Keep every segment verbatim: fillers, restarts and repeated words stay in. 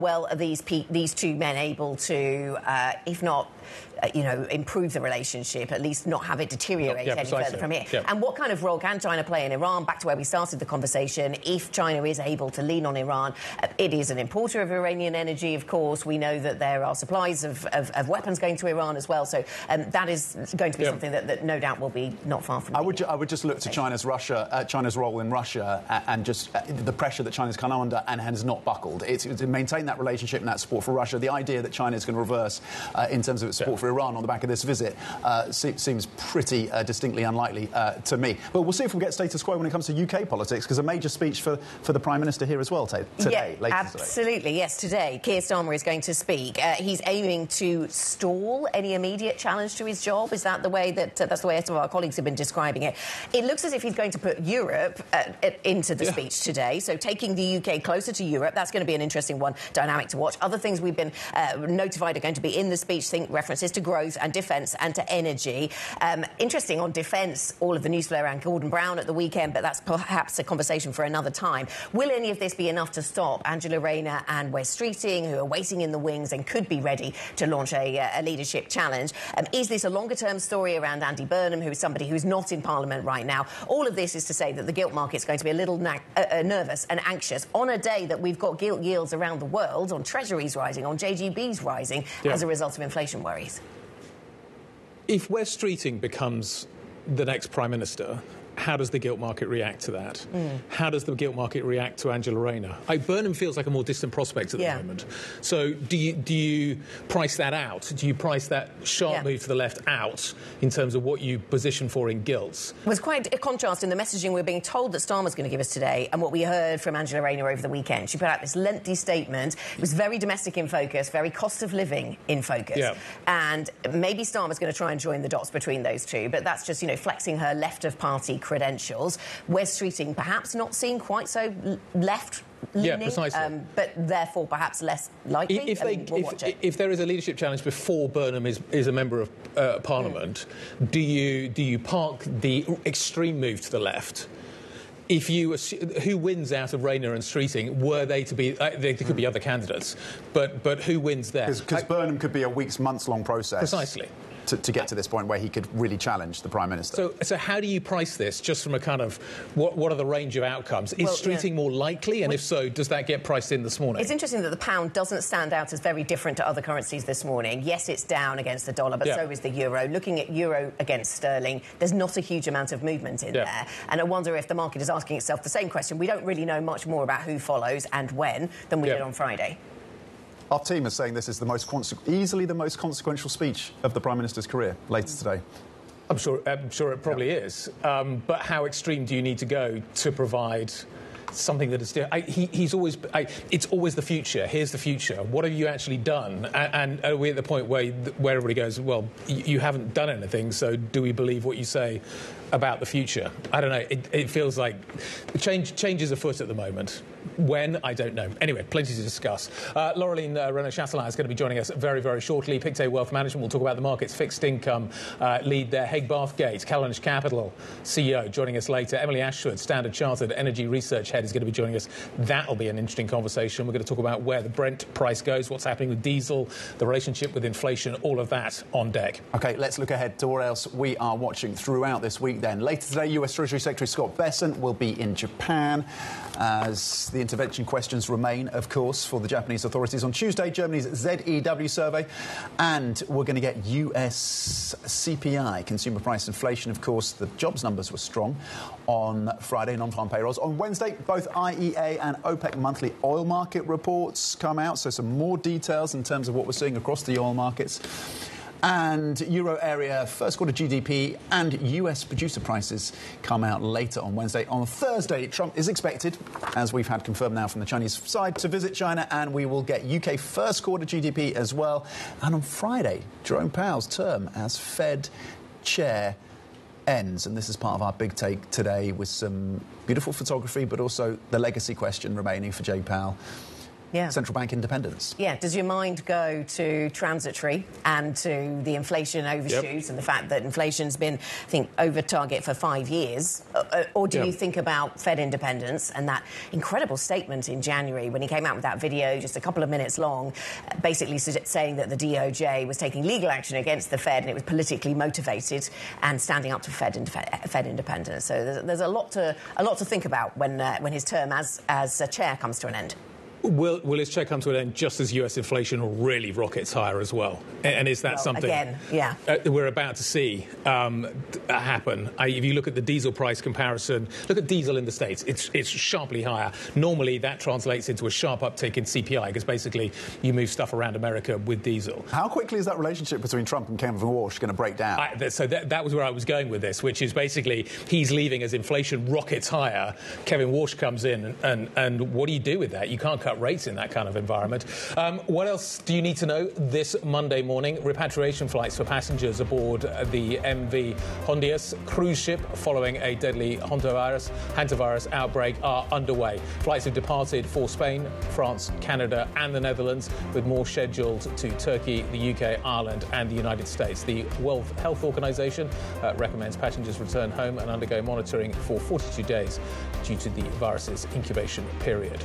Well, are these pe these two men able to, uh, if not, uh, you know, improve the relationship, at least not have it deteriorate yeah, any precisely. further from here? Yeah. And what kind of role can China play in Iran? Back to where we started the conversation. If China is able to lean on Iran, uh, it is an importer of Iranian energy, of course. We know that there are supplies of, of, of weapons going to Iran as well. So um, that is going to be yeah. something that, that no doubt will be not far from. I would, I would just look to China's Russia, uh, China's role in Russia, uh, and just uh, the pressure that China's come under and has not buckled. It's to maintain that relationship and that support for Russia. The idea that China is going to reverse uh, in terms of its support yeah. for Iran on the back of this visit uh, se seems pretty uh, distinctly unlikely uh, to me. But we'll see if we get status quo when it comes to U K politics, because a major speech for, for the Prime Minister here as well today. Yeah, later absolutely. Today. Yes, today. Keir Starmer is going to speak. Uh, he's aiming to stall any immediate challenge to his job. Is that the way that uh, that's the way some of our colleagues have been describing it? It looks as if he's going to put Europe uh, into the yeah. speech today. So taking the U K closer to Europe, that's going to be an interesting one, dynamic to watch. Other things we've been uh, notified are going to be in the speech, think references to growth and defence and to energy. Um, interesting on defence, all of the news flow around Gordon Brown at the weekend, but that's perhaps a conversation for another time. Will any of this be enough to stop Angela Rayner and Wes Streeting, who are waiting in the wings and could be ready to launch a, a leadership challenge? Um, is this a longer-term story around Andy Burnham, who is somebody who's not in Parliament right now? All of this is to say that the gilt market's going to be a little uh, uh, nervous and anxious on a day that we've got gilt yields around the world, on treasuries rising, on J G Bs rising yeah. as a result of inflation worries. If Wes Streeting becomes the next Prime Minister, how does the gilt market react to that? Mm. How does the gilt market react to Angela Rayner? I, Burnham feels like a more distant prospect at yeah. the moment. So do you, do you price that out? Do you price that sharp yeah. move to the left out in terms of what you position for in gilts? There's quite a contrast in the messaging we're being told that Starmer's going to give us today and what we heard from Angela Rayner over the weekend. She put out this lengthy statement. It was very domestic in focus, very cost of living in focus. Yeah. And maybe Starmer's going to try and join the dots between those two, but that's just, you know, flexing her left-of-party credentials. Wes Streeting perhaps not seen quite so left leaning, yeah, precisely. Um, but therefore perhaps less likely. If, they, mean, we'll if, if there is a leadership challenge before Burnham is, is a member of uh, Parliament, mm. do you do you park the extreme move to the left? If you who wins out of Rayner and Streeting, were they to be, uh, there could be other candidates, but but who wins there? Because Burnham could be a weeks, months long process. Precisely. To, to get to this point where he could really challenge the Prime Minister. So, so how do you price this, just from a kind of, what, what are the range of outcomes? Is well, Streeting yeah. more likely? And well, if so, does that get priced in this morning? It's interesting that the pound doesn't stand out as very different to other currencies this morning. Yes, it's down against the dollar, but yeah. so is the euro. Looking at euro against sterling, there's not a huge amount of movement in yeah. there. And I wonder if the market is asking itself the same question. We don't really know much more about who follows and when than we yeah. did on Friday. Our team is saying this is the most easily the most consequential speech of the Prime Minister's career later today. I'm sure, I'm sure it probably yeah. is. Um, but how extreme do you need to go to provide something that is... I, he, he's always... I, it's always the future. Here's the future. What have you actually done? And, and are we at the point where, where everybody goes, well, you, you haven't done anything, so do we believe what you say about the future? I don't know. It, it feels like change, change is afoot at the moment. When? I don't know. Anyway, plenty to discuss. Uh, Laureline uh, Renaud-Chatelain is going to be joining us very, very shortly. Pictet Wealth Management will talk about the markets. Fixed income uh, lead there. Haig Bathgate, Callanish Capital C E O, joining us later. Emily Ashford, Standard Chartered Energy Research Head, is going to be joining us. That'll be an interesting conversation. We're going to talk about where the Brent price goes, what's happening with diesel, the relationship with inflation, all of that on deck. OK, let's look ahead to what else we are watching throughout this week then. Later today, U S Treasury Secretary Scott Bessent will be in Japan as the intervention questions remain, of course, for the Japanese authorities. On Tuesday, Germany's Z E W survey, and we're going to get U S C P I, consumer price inflation. Of course, the jobs numbers were strong on Friday, non-farm payrolls. On Wednesday, both I E A and OPEC monthly oil market reports come out, so some more details in terms of what we're seeing across the oil markets. And euro area first quarter G D P and U S producer prices come out later on Wednesday. On Thursday, Trump is expected, as we've had confirmed now from the Chinese side, to visit China, and we will get U K first quarter G D P as well. And on Friday, Jerome Powell's term as Fed chair ends. And this is part of our big take today, with some beautiful photography, but also the legacy question remaining for Jay Powell. yeah. central bank independence. Yeah, does your mind go to transitory and to the inflation overshoot yep. and the fact that inflation's been, I think, over target for five years? Uh, or do yep. you think about Fed independence and that incredible statement in January when he came out with that video just a couple of minutes long, basically saying that the D O J was taking legal action against the Fed and it was politically motivated and standing up to Fed, indef- Fed independence? So there's, there's a lot to a lot to think about when uh, when his term as as a chair comes to an end. Will, will his check come to an end just as U S inflation really rockets higher as well? And, and is that well, something again, yeah. uh, we're about to see um, happen? I, if you look at the diesel price comparison, look at diesel in the States, it's, it's sharply higher. Normally, that translates into a sharp uptick in C P I because basically you move stuff around America with diesel. How quickly is that relationship between Trump and Kevin Walsh going to break down? I, th- so that, that was where I was going with this, which is basically he's leaving as inflation rockets higher. Kevin Walsh comes in, and, and, and what do you do with that? You can't cut rates in that kind of environment. Um, what else do you need to know this Monday morning? Repatriation flights for passengers aboard the M V Hondias cruise ship following a deadly hantavirus, hantavirus outbreak are underway. Flights have departed for Spain, France, Canada and the Netherlands, with more scheduled to Turkey, the U K, Ireland and the United States. The World Health Organization uh, recommends passengers return home and undergo monitoring for forty-two days due to the virus's incubation period.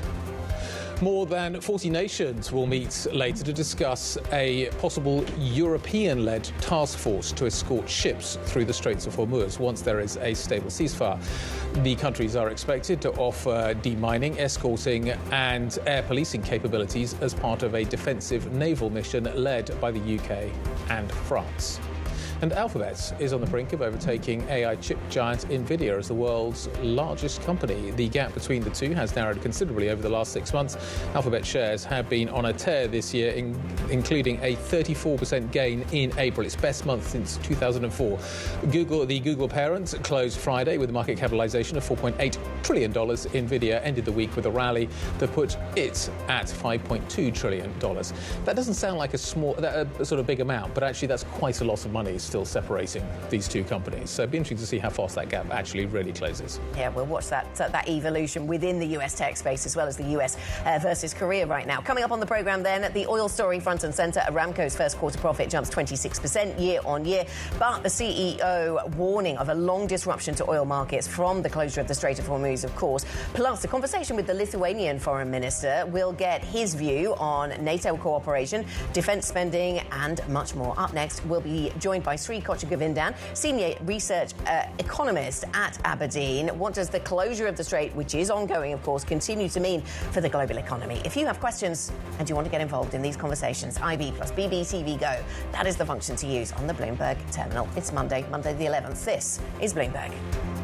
More than forty nations will meet later to discuss a possible European-led task force to escort ships through the Straits of Hormuz once there is a stable ceasefire. The countries are expected to offer demining, escorting and air policing capabilities as part of a defensive naval mission led by the U K and France. And Alphabet is on the brink of overtaking A I chip giant Nvidia as the world's largest company. The gap between the two has narrowed considerably over the last six months. Alphabet shares have been on a tear this year, in, including a thirty-four percent gain in April, its best month since two thousand four. Google, the Google parent, closed Friday with a market capitalization of four point eight trillion dollars. Nvidia ended the week with a rally that put it at five point two trillion dollars. That doesn't sound like a small, a sort of big amount, but actually that's quite a lot of money still separating these two companies. So it'd be interesting to see how fast that gap actually really closes. Yeah, we'll watch that uh, that evolution within the U S tech space as well as the U S uh, versus Korea right now. Coming up on the programme then, the oil story front and centre. Aramco's first quarter profit jumps twenty-six percent year on year, but the C E O warning of a long disruption to oil markets from the closure of the Strait of Hormuz, of course. Plus, a conversation with the Lithuanian foreign minister. We'll get his view on NATO cooperation, defence spending and much more. Up next, we'll be joined by Sri Kochagovindan, senior research uh, economist at Aberdeen. What does the closure of the Strait, which is ongoing, of course, continue to mean for the global economy? If you have questions and you want to get involved in these conversations, I B plus B B T V Go, that is the function to use on the Bloomberg terminal. It's Monday, Monday the eleventh. This is Bloomberg.